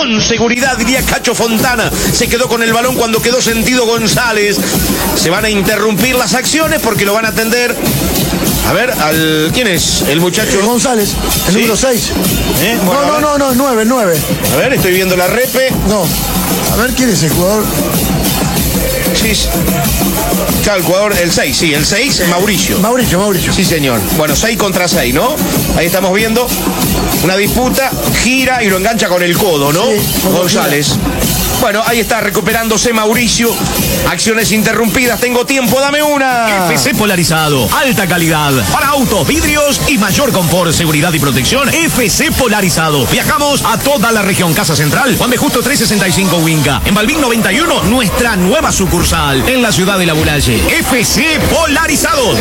con seguridad, diría Cacho Fontana. Se quedó con el balón cuando quedó sentido González. Se van a interrumpir las acciones porque lo van a atender. A ver, ¿quién es el muchacho? González, el número 6. Bueno, no, 9. A ver, estoy viendo la repe. No. A ver, ¿quién es el jugador? Sí. Claro, el jugador, el 6, sí, el 6, Mauricio. Mauricio. Sí, señor. Bueno, 6 contra 6, ¿no? Ahí estamos viendo una disputa, gira y lo engancha con el codo, ¿no? Sí, González. Gira. Bueno, ahí está recuperándose Mauricio. Acciones interrumpidas. Tengo tiempo, dame una. FC Polarizado. Alta calidad. Para autos, vidrios y mayor confort, seguridad y protección. FC Polarizado. Viajamos a toda la región. Casa Central, Juan B. Justo 365 Huinca. En Balbín 91, nuestra nueva sucursal. En la ciudad de La Bulalle. FC Polarizado.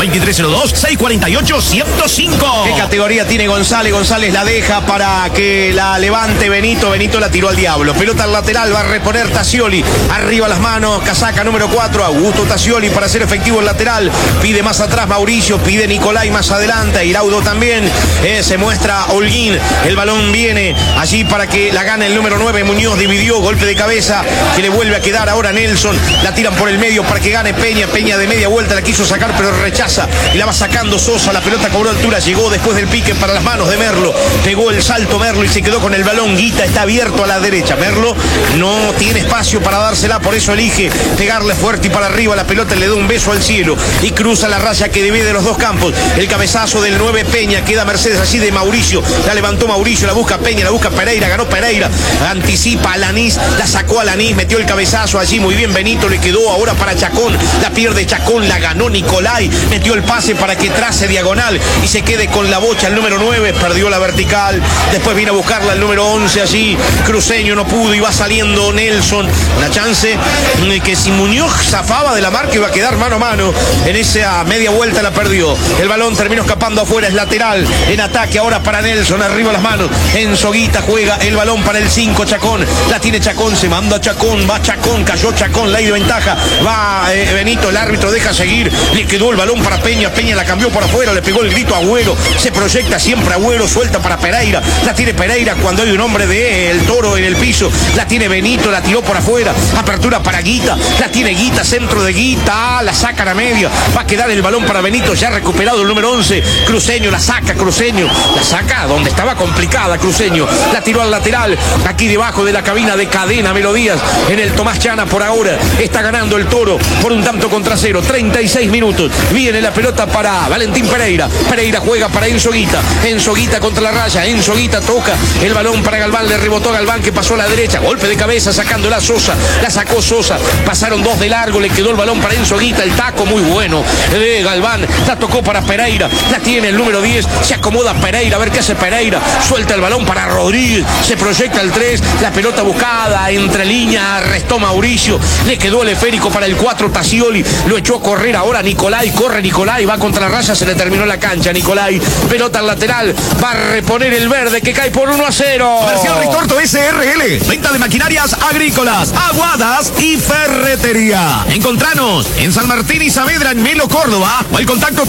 2302-648-105. ¿Qué categoría tiene González? González la deja para que la levante Benito. Benito la tiró al diablo. Pelota al lateral, va a reponer Tascioli, arriba las manos, casaca número 4, Augusto Tascioli para hacer efectivo el lateral, pide más atrás Mauricio, pide Nicolai más adelante, Iraudo también, se muestra Holguín, el balón viene allí para que la gane el número 9, Muñoz dividió, golpe de cabeza, que le vuelve a quedar ahora Nelson, la tiran por el medio para que gane Peña de media vuelta la quiso sacar pero rechaza y la va sacando Sosa, la pelota cobró altura, llegó después del pique para las manos de Merlo, pegó el salto Merlo y se quedó con el balón, Guita está abierto a la derecha, Merlo no tiene espacio para dársela, por eso elige pegarle fuerte y para arriba, la pelota le da un beso al cielo y cruza la raya que divide los dos campos, el cabezazo del 9 Peña, queda Mercedes allí de Mauricio, la levantó Mauricio, la busca Peña, la busca Pereira, ganó Pereira, anticipa a Lanís, la sacó a Lanís, metió el cabezazo allí, muy bien Benito, le quedó ahora para Chacón, la pierde Chacón, la ganó Nicolai, metió el pase para que trace diagonal y se quede con la bocha el número 9, perdió la vertical, después vino a buscarla el número 11 allí, Cruceño no pudo y va saliendo Nelson, una chance que si Muñoz zafaba de la marca iba a quedar mano a mano, en esa media vuelta la perdió, el balón terminó escapando afuera, es lateral, en ataque ahora para Nelson, arriba las manos, Enzo Guita juega el balón para el 5, Chacón, la tiene Chacón, se manda a Chacón, va Chacón, cayó Chacón, ley de ventaja, va Benito, el árbitro deja seguir, le quedó el balón para Peña, Peña la cambió por afuera, le pegó el grito a Agüero, se proyecta siempre Agüero, suelta para Pereira, la tiene Pereira cuando hay un hombre de el Toro en el piso, la tiene Benito, la tiró por afuera, apertura para Guita, la tiene Guita, centro de Guita, la sacan a media, va a quedar el balón para Benito, ya recuperado el número 11, Cruceño, la saca Cruceño, la saca donde estaba complicada Cruceño, la tiró al lateral, aquí debajo de la cabina de Cadena Melodías, en el Tomás Chana por ahora, está ganando el Toro por un tanto contra cero, 36 minutos, viene la pelota para Valentín Pereira, Pereira juega para Enzo Guita contra la raya, Enzo Guita toca el balón para Galván, le rebotó Galván que pasó a la derecha, golpe de cabeza sacándola Sosa, la sacó Sosa, pasaron dos de largo, le quedó el balón para Enzo Guita, el taco muy bueno de Galván, la tocó para Pereira, la tiene el número 10, se acomoda Pereira, a ver qué hace Pereira, suelta el balón para Rodríguez, se proyecta el 3, la pelota buscada, entre líneas, restó Mauricio, le quedó el esférico para el 4, Tascioli, lo echó a correr ahora Nicolai, corre Nicolai, va contra la raya, se le terminó la cancha, Nicolai, pelota al lateral, va a reponer el verde que cae por 1-0. Comercial Ritorto SRL, venta de maquinarias agrícolas, aguadas y ferretería. Encontranos en San Martín y Saavedra, en Melo, Córdoba, o el contacto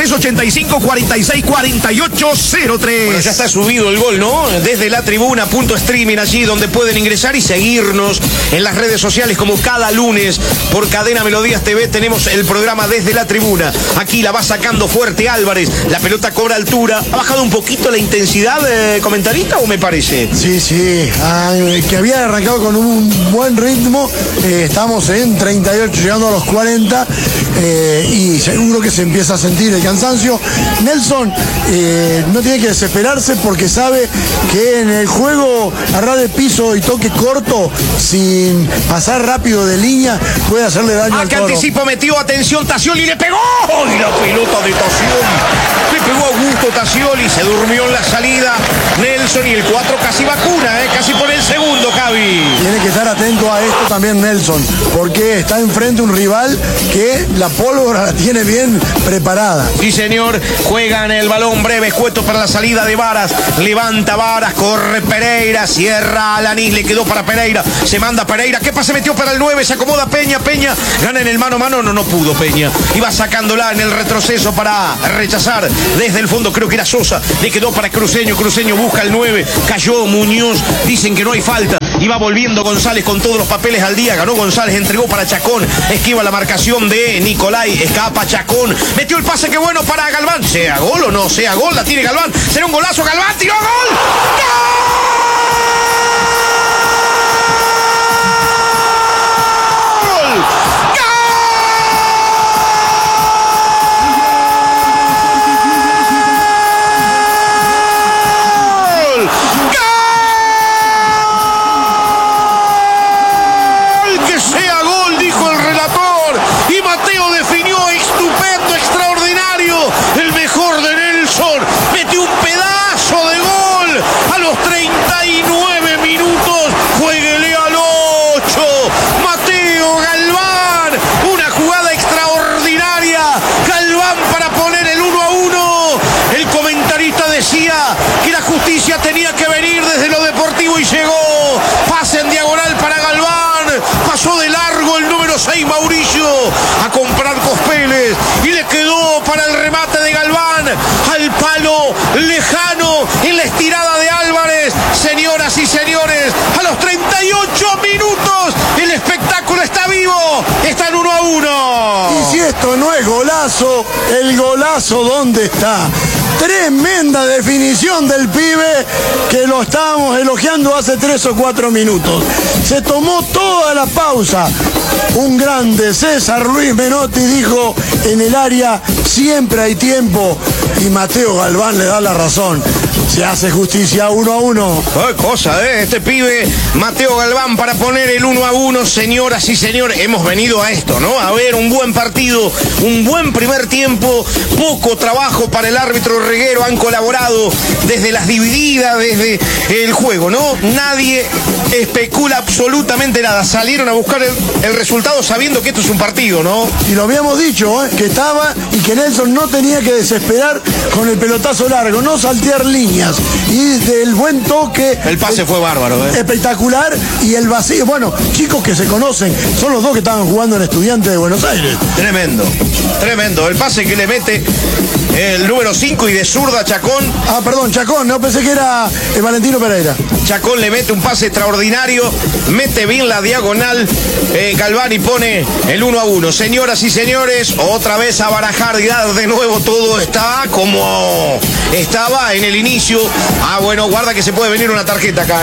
3385-464803. Bueno, ya está subido el gol, ¿no? Desde la tribuna, .streaming allí donde pueden ingresar y seguirnos en las redes sociales como cada lunes por Cadena Melodías TV tenemos el programa Desde la Tribuna. Aquí la va sacando fuerte Álvarez, la pelota cobra altura, ha bajado un poquito la intensidad, comentarista, ¿o me parece? Sí, que había arrancado con un buen ritmo, estamos en 38 llegando a los 40 y seguro que se empieza a sentir el cansancio. Nelson no tiene que desesperarse porque sabe que en el juego a ras de piso y toque corto sin pasar rápido de línea puede hacerle daño al que Toro. anticipo metió, atención, Tascioli le pegó y la pelota de Tascioli le pegó a Augusto Tascioli, se durmió en la salida Nelson y el 4 casi vacuna, casi por el segundo, Javi. Tiene que estar atento a esto también Nelson, porque está enfrente un rival que la pólvora la tiene bien preparada. Sí, señor, juegan el balón breve, escueto para la salida de Varas, levanta Varas, corre Pereira, cierra a Lanís, le quedó para Pereira, se manda Pereira, ¿qué pase metió para el 9? Se acomoda Peña, gana en el mano a mano, no pudo Peña, iba sacándola en el retroceso para rechazar desde el fondo, creo que era Sosa, le quedó para Cruceño busca el 9, cayó Muñoz, dicen que no hay falta, Y va volviendo González con todos los papeles al día. Ganó González, entregó para Chacón. Esquiva la marcación de Nicolai. Escapa Chacón. Metió el pase, que bueno para Galván. Sea gol o no sea gol, la tiene Galván. Será un golazo. Galván tiró gol. Tenía que venir desde lo deportivo y llegó. Pase en diagonal para Galván. Pasó de largo el número 6 Mauricio a comprar Cospeles y le quedó para el remate de Galván al palo lejano en la estirada de Álvarez. Señoras y señores, a los 38 minutos el espectáculo está vivo. Están 1-1. Y si esto no es golazo, el golazo ¿dónde está? Tremenda definición del pibe, que lo estábamos elogiando hace 3 o 4 minutos. Se tomó toda la pausa. Un grande César Luis Menotti dijo: en el área siempre hay tiempo, y Mateo Galván le da la razón. Se hace justicia. 1-1. Qué cosa, este pibe Mateo Galván para poner el 1-1. Señoras y señores, hemos venido a esto, ¿no? A ver un buen partido, un buen primer tiempo, poco trabajo para el árbitro Reguero. Han colaborado desde las divididas, desde el juego, ¿no? Nadie especula absolutamente nada. Salieron a buscar el resultado sabiendo que esto es un partido, ¿no? Y lo habíamos dicho, que estaba, y que Nelson no tenía que desesperar con el pelotazo largo, no saltear líneas. Y del buen toque. El pase fue bárbaro, espectacular. Y el vacío. Bueno, chicos que se conocen, son los dos que estaban jugando en Estudiantes de Buenos Aires. Tremendo, tremendo. El pase que le mete el número 5 y de zurda Chacón. Ah, perdón, Chacón, no pensé que era Valentino Pereira. Chacón le mete un pase extraordinario, mete bien la diagonal Galván y pone el 1-1. Señoras y señores, otra vez a barajar y dar de nuevo. Todo está como estaba en el inicio. Ah, bueno, guarda que se puede venir una tarjeta acá,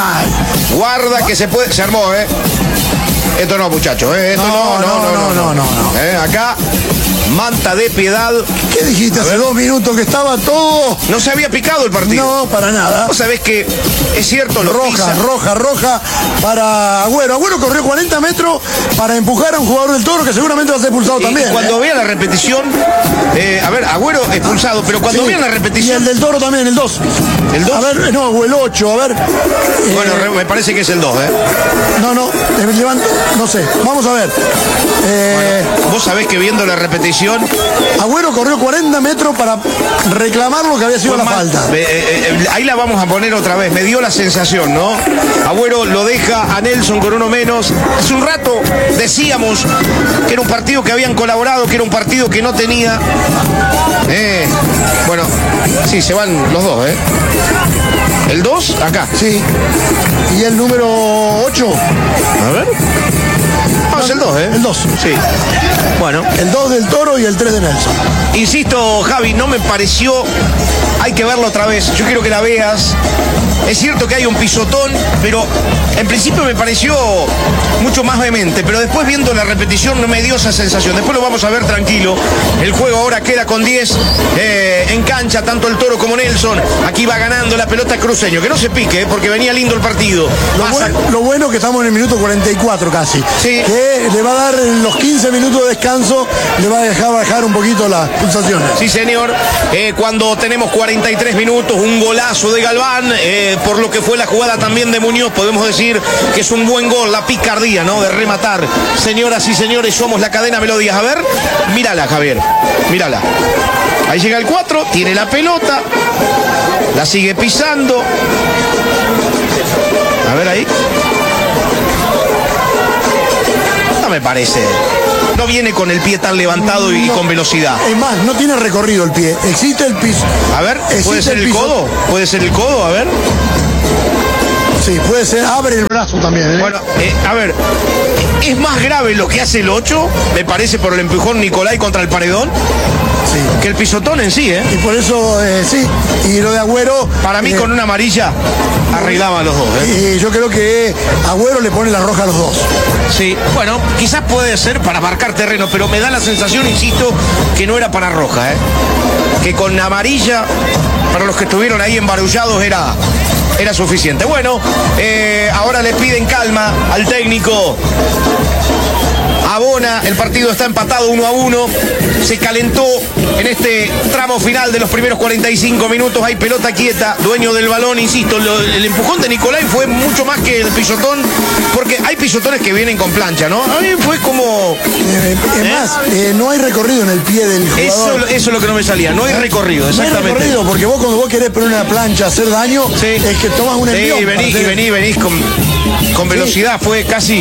Guarda que se puede. Se armó, Esto no, muchachos, Esto no. Acá, manta de piedad. ¿Qué dijiste hace 2 minutos que estaba todo? No se había picado el partido. No, para nada. Vos sabés que es cierto, lo roja para Agüero. Agüero corrió 40 metros para empujar a un jugador del Toro que seguramente va a ser expulsado también. Cuando vea la repetición, Agüero expulsado, pero cuando vea la repetición. Y el del Toro también, el 2. ¿El 2? A ver, no, o el 8, a ver. Bueno, me parece que es el 2, No, levanto, no sé. Vamos a ver. Bueno, vos sabés que viendo la repetición. Agüero corrió 40 metros para reclamar lo que había sido la falta. Ahí la vamos a poner otra vez. Me dio la sensación, ¿no? Agüero lo deja a Nelson con uno menos. Hace un rato decíamos que era un partido que habían colaborado, que era un partido que no tenía. Bueno, sí, se van los dos, El 2, acá. Sí. ¿Y el número 8? A ver. No, es el 2, El 2. Sí. Bueno. El 2 del Toro y el 3 de Nelson. Insisto, Javi, no me pareció. Hay que verlo otra vez. Yo quiero que la veas. Es cierto que hay un pisotón, pero en principio me pareció mucho más vehemente, pero después viendo la repetición no me dio esa sensación. Después lo vamos a ver tranquilo. El juego ahora queda con 10 en cancha, tanto el Toro como Nelson. Aquí va ganando la pelota Cruceño. Que no se pique, porque venía lindo el partido. Lo bueno que estamos en el minuto 44 casi. Sí. Que le va a dar los 15 minutos de descanso, le va a dejar bajar un poquito las pulsaciones. Sí, señor. Cuando tenemos 43 minutos, un golazo de Galván. Por lo que fue la jugada también de Muñoz, podemos decir que es un buen gol, la picardía, ¿no? De rematar. Señoras y señores, somos la cadena Melodías. A ver, mírala, Javier, mírala. Ahí llega el 4, tiene la pelota, la sigue pisando. A ver ahí. No me parece. No viene con el pie tan levantado y con velocidad. Es más, no tiene recorrido el pie. Existe el piso. A ver, ¿puede ser el codo? ¿Puede ser el codo? A ver. Sí, puede ser, abre el brazo también, ¿eh? Bueno, a ver, ¿es más grave lo que hace el 8? Me parece por el empujón Nicolai contra el paredón. Sí. Que el pisotón en sí, ¿eh? Y por eso, sí. Y lo de Agüero. Para mí, con una amarilla, arreglaban los dos, ¿eh? Y yo creo que Agüero le pone la roja a los dos. Sí, bueno, quizás puede ser para marcar terreno, pero me da la sensación, insisto, que no era para roja, ¿eh? Que con amarilla, para los que estuvieron ahí embarullados, era suficiente. Bueno, ahora le piden calma al técnico. Abona, el partido está empatado 1-1, se calentó en este tramo final de los primeros 45 minutos, hay pelota quieta, dueño del balón, insisto, el empujón de Nicolai fue mucho más que el pisotón, porque hay pisotones que vienen con plancha, ¿no? A mí fue como... es más, no hay recorrido en el pie del jugador. Eso es lo que no me salía, no hay recorrido, exactamente. No hay recorrido, porque vos cuando vos querés poner una plancha, hacer daño, sí, es que tomas un envión. Sí, venís con velocidad, fue casi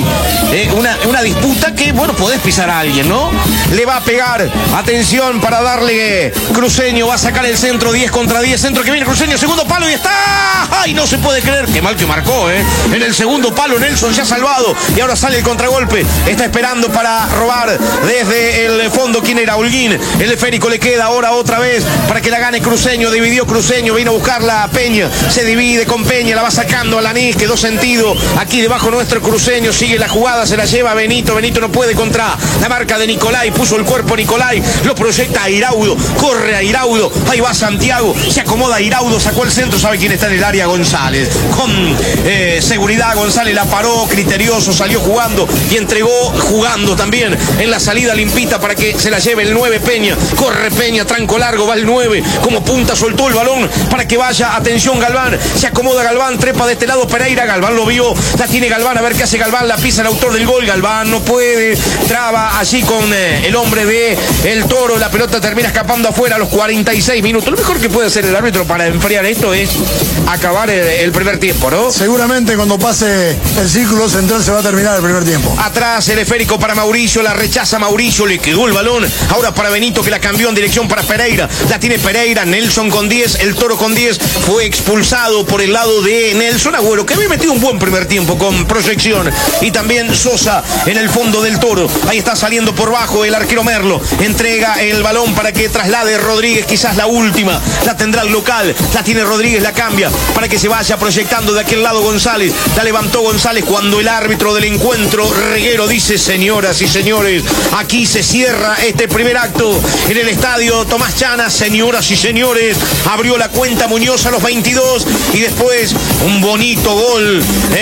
una disputa que, bueno, podés pisar a alguien, ¿no? Le va a pegar, atención para darle Cruceño, va a sacar el centro, 10 contra 10, centro que viene Cruceño, segundo palo y está, ¡ay, no se puede creer! Qué mal que marcó, en el segundo palo Nelson ya salvado y ahora sale el contragolpe, está esperando para robar desde el fondo, ¿quién era? Holguín, el esférico le queda ahora otra vez para que la gane Cruceño, dividió Cruceño, vino a buscarla a Peña, se divide con Peña, la va sacando a Lanís, quedó sentido, aquí debajo nuestro Cruceño, sigue la jugada, se la lleva Benito no puede contra la marca de Nicolai, puso el cuerpo Nicolai, lo proyecta a Iraudo, corre a Iraudo, ahí va Santiago, se acomoda Iraudo, sacó el centro, sabe quién está en el área, González, con seguridad González la paró, criterioso, salió jugando y entregó jugando también en la salida limpita para que se la lleve el 9 Peña, corre Peña, tranco largo, va el 9, como punta soltó el balón para que vaya, atención Galván, se acomoda Galván, trepa de este lado Pereira, Galván lo vio, la tiene Galván, a ver qué hace Galván, la pisa el autor del gol, Galván no puede, traba allí con el hombre de el Toro, la pelota termina escapando afuera a los 46 minutos. Lo mejor que puede hacer el árbitro para enfriar esto es acabar el primer tiempo, ¿no? Seguramente cuando pase el círculo central se va a terminar el primer tiempo. Atrás el esférico para Mauricio, la rechaza Mauricio, le quedó el balón, ahora para Benito que la cambió en dirección para Pereira, la tiene Pereira, Nelson con 10, el Toro con 10, fue expulsado por el lado de Nelson Agüero, que había metido un buen primer tiempo con proyección, y también Sosa en el fondo del Toro, ahí está saliendo por bajo el arquero Merlo, entrega el balón para que traslade Rodríguez, quizás la última, la tendrá el local, la tiene Rodríguez, la cambia para que se vaya proyectando de aquel lado González, la levantó González cuando el árbitro del encuentro, Reguero, dice: señoras y señores, aquí se cierra este primer acto en el estadio Tomás Chana, señoras y señores, abrió la cuenta Muñoz a los 22 y después un bonito gol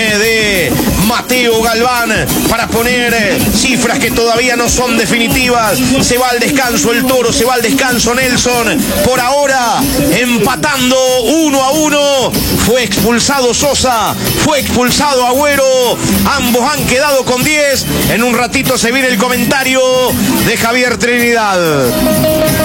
de Mateo Galván para poner cifras que todavía no son definitivas. Se va al descanso el Toro, se va al descanso Nelson, por ahora empatando 1-1, fue expulsado Sosa, fue expulsado Agüero, ambos han quedado con 10, en un ratito se viene el comentario de Javier Trinidad.